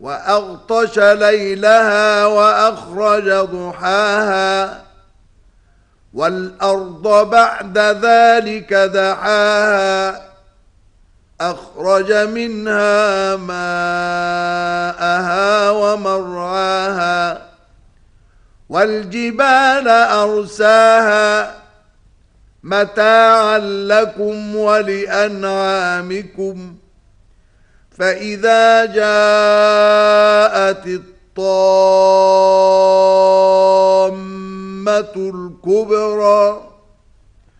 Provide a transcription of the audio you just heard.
وأغطش ليلها وأخرج ضحاها والأرض بعد ذلك دحاها أخرج منها ماءها ومرعاها والجبال أرساها متاعا لكم ولأنعامكم فإذا جاءت الطامة الكبرى